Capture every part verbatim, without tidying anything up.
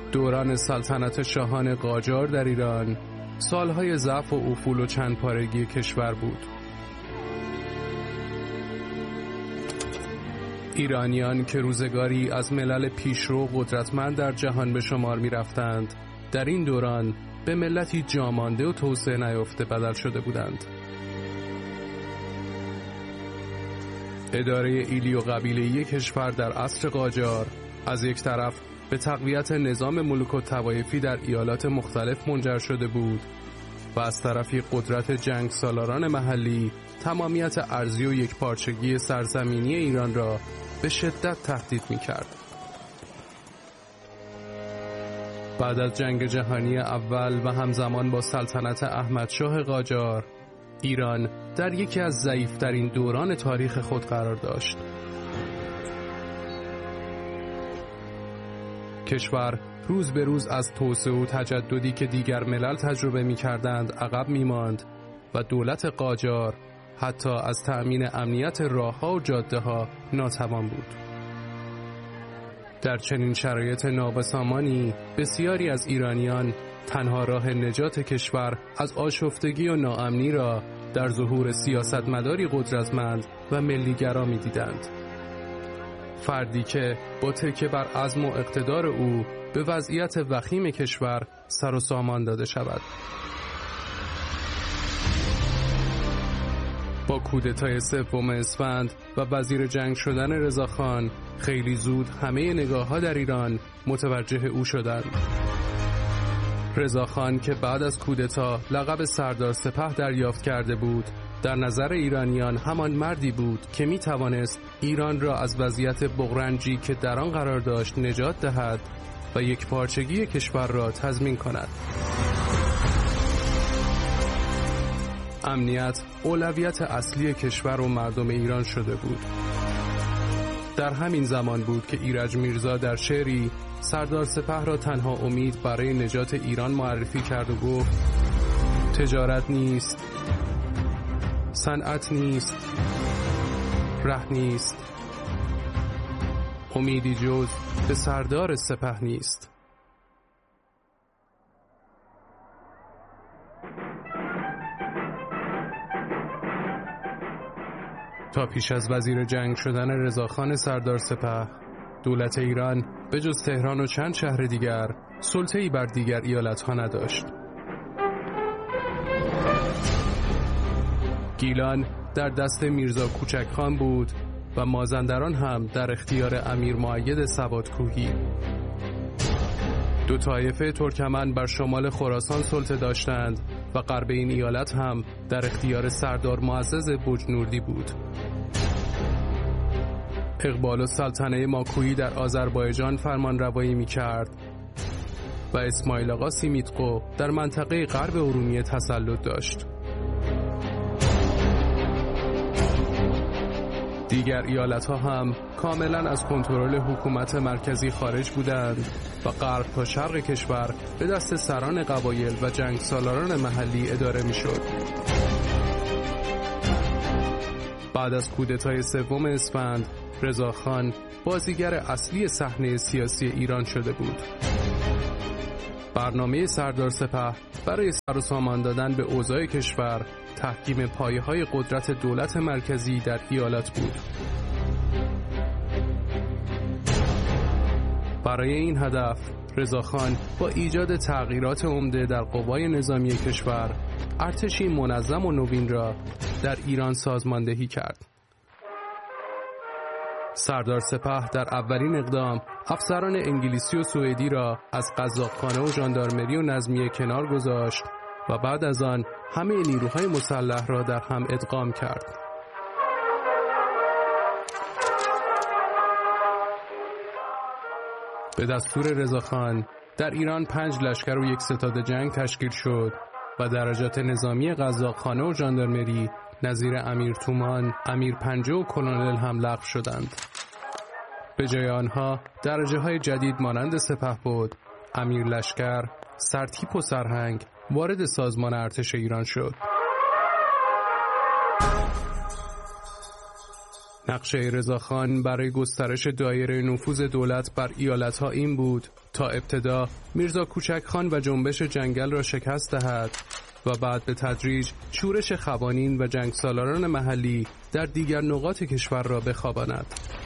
دوران سلطنت شاهان قاجار در ایران سالهای ضعف و افول و چند پارگی کشور بود. ایرانیان که روزگاری از ملل پیشرو قدرتمند در جهان به شمار می رفتند، در این دوران به ملتی جامانده و توسعه نیافته بدل شده بودند. اداره ایلی و قبیله‌ای کشور در عصر قاجار از یک طرف به تقویت نظام ملوک و طوایفی در ایالات مختلف منجر شده بود و از طرفی قدرت جنگ سالاران محلی تمامیت ارضی و یکپارچگی سرزمینی ایران را به شدت تهدید می‌کرد. بعد از جنگ جهانی اول و همزمان با سلطنت احمدشاه قاجار، ایران در یکی از ضعیف‌ترین دوران تاریخ خود قرار داشت. کشور روز به روز از توسعه و تجددی که دیگر ملل تجربه می‌کردند عقب می‌ماند و دولت قاجار حتی از تأمین امنیت راه‌ها و جاده‌ها ناتوان بود. در چنین شرایط نابسامانی بسیاری از ایرانیان تنها راه نجات کشور از آشفتگی و ناامنی را در ظهور سیاستمداری قدرتمند و ملی‌گرا می‌دیدند. فردی که با تکیه بر عزم و اقتدار او به وضعیت وخیم کشور سر و سامان داده شود. با کودتای سوم اسفند و وزیر جنگ شدن رضاخان خیلی زود همه نگاه‌ها در ایران متوجه او شدند. رضاخان که بعد از کودتا لقب سردار سپه دریافت کرده بود، در نظر ایرانیان همان مردی بود که می توانست ایران را از وضعیت بغرنجی که در آن قرار داشت نجات دهد و یک پارچگی کشور را تضمین کند. امنیت اولویت اصلی کشور و مردم ایران شده بود. در همین زمان بود که ایرج میرزا در شعری سردار سپه را تنها امید برای نجات ایران معرفی کرد و گفت: تجارت نیست، صنعت نیست، ره نیست، امیدی جز به سردار سپه نیست. تا پیش از وزیر جنگ شدن رضاخان سردار سپه، دولت ایران به جز تهران و چند شهر دیگر سلطه‌ای بر دیگر ایالت‌ها نداشت. گیلان در دست میرزا کوچکخان بود و مازندران هم در اختیار امیر مؤید سوادکوهی. دو طایفه ترکمن بر شمال خراسان سلطه داشتند و غرب این ایالت هم در اختیار سردار معزز بجنوردی بود. اقبال السلطنه ماکویی در آذربایجان فرمان روایی می کرد و اسماعیل آقا سیمیتقو در منطقه غرب ارومیه تسلط داشت. دیگر ایالت‌ها هم کاملا از کنترل حکومت مرکزی خارج بودند و غرب تا شرق کشور به دست سران قبایل و جنگ سالاران محلی اداره می‌شد. بعد از کودتای سوم اسفند، رضاخان بازیگر اصلی صحنه سیاسی ایران شده بود. برنامه سردار سپه برای سر و سامان دادن به اوضاع کشور تحکیم پایه‌های قدرت دولت مرکزی در ایالت بود. برای این هدف رضاخان با ایجاد تغییرات عمده در قوای نظامی کشور ارتشی منظم و نوین را در ایران سازماندهی کرد. سردار سپه در اولین اقدام افسران انگلیسی و سوئدی را از قزاقخانه و ژاندارمری و نظمیه کنار گذاشت و بعد از آن همه نیروهای مسلح را در هم ادغام کرد. به دستور رضاخان در ایران پنج لشکر و یک ستاد جنگ تشکیل شد و درجات نظامی قزاقخانه و ژاندارمری نظیر امیر تومان، امیر پنجه و کلونل هم لغو شدند. به جای آنها درجه های جدید مانند سپهبد، امیر لشکر، سرتیپ و سرهنگ وارد سازمان ارتش ایران شد. نقشه رضاخان برای گسترش دایره نفوذ دولت بر ایالت‌ها این بود تا ابتدا میرزا کوچک خان و جنبش جنگل را شکست دهد و بعد به تدریج شورش خوانین و جنگسالاران محلی در دیگر نقاط کشور را بخواباند.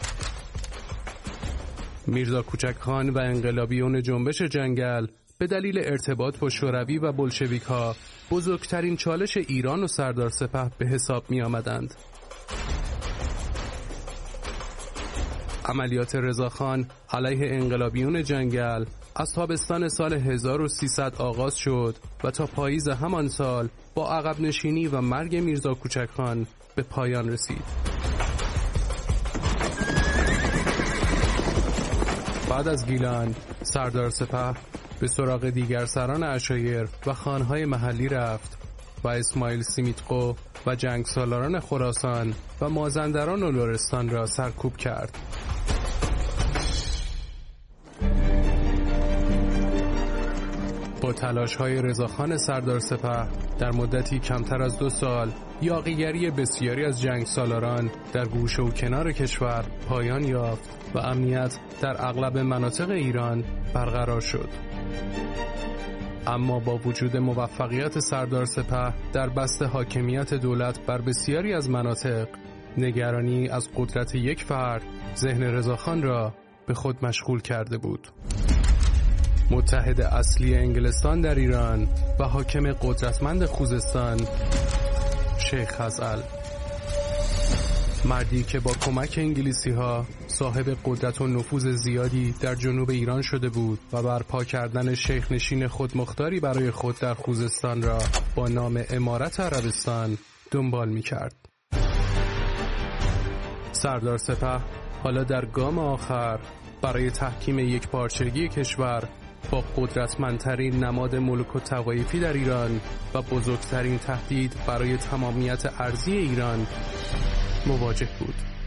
میرزا کوچک خان و انقلابیون جنبش جنگل به دلیل ارتباط با شوروی و بلشویک‌ها بزرگترین چالش ایران و سردار سپه به حساب می آمدند. عملیات رضاخان علیه انقلابیون جنگل از تابستان سال هزار و سیصد آغاز شد و تا پاییز همان سال با عقب نشینی و مرگ میرزا کوچک خان به پایان رسید. بعد از گیلان، سردار سپه به سراغ دیگر سران عشایر و خانهای محلی رفت و اسماعیل سیمیتقو و جنگسالاران خراسان و مازندران و لرستان را سرکوب کرد. با تلاش‌های رضاخان سردار سپه در مدتی کمتر از دو سال یاغیگری بسیاری از جنگسالاران در گوشه و کنار کشور پایان یافت و امنیت در اغلب مناطق ایران برقرار شد. اما با وجود موفقیت سردار سپه در بسط حاکمیت دولت بر بسیاری از مناطق، نگرانی از قدرت یک فرد ذهن رضاخان را به خود مشغول کرده بود. متحد اصلی انگلستان در ایران و حاکم قدرتمند خوزستان، شیخ خزعل، مردی که با کمک انگلیسی ها صاحب قدرت و نفوذ زیادی در جنوب ایران شده بود و برپا کردن شیخ نشین خودمختاری برای خود در خوزستان را با نام امارت عربستان دنبال می کرد. سردار سپه حالا در گام آخر برای تحکیم یک پارچگی کشور با قدرتمندترین نماد ملوک و طوایفی در ایران و بزرگترین تهدید برای تمامیت ارضی ایران مواجه بود.